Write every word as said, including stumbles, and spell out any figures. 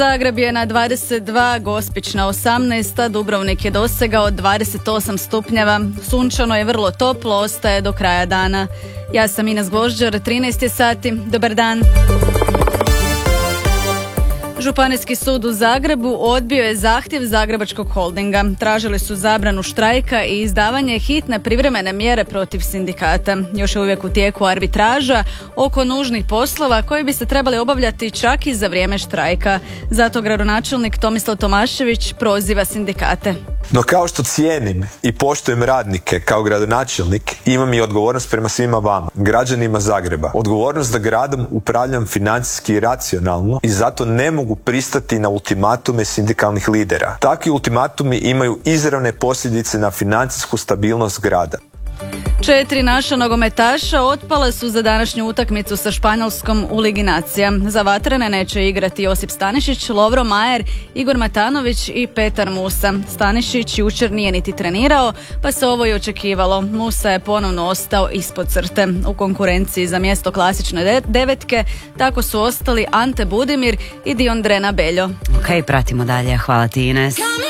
Zagreb je na dvadeset dva, Gospić na osamnaest, a Dubrovnik je dosegao dvadeset osam stupnjeva. Sunčano je vrlo toplo, ostaje do kraja dana. Ja sam Ines Gvožđar, trinaest je sati. Dobar dan. Županijski sud u Zagrebu odbio je zahtjev Zagrebačkog holdinga. Tražili su zabranu štrajka i izdavanje hitne privremene mjere protiv sindikata. Još je uvijek u tijeku arbitraža oko nužnih poslova koji bi se trebali obavljati čak i za vrijeme štrajka. Zato gradonačelnik Tomislav Tomašević proziva sindikate. No kao što cijenim i poštujem radnike kao gradonačelnik, imam i odgovornost prema svima vama, građanima Zagreba. Odgovornost da gradom upravljam financijski i racionalno i zato ne mogu pristati na ultimatume sindikalnih lidera. Takvi ultimatumi imaju izravne posljedice na financijsku stabilnost grada. Četiri naša nogometaša otpala su za današnju utakmicu sa Španjolskom u Ligi nacija. Za vatrene neće igrati Josip Stanišić, Lovro Majer, Igor Matanović i Petar Musa. Stanišić jučer nije niti trenirao, pa se ovo i očekivalo. Musa je ponovno ostao ispod crte. U konkurenciji za mjesto klasične de- devetke tako su ostali Ante Budimir i Diondrena Beljo. Ok, pratimo dalje. Hvala ti, Ines.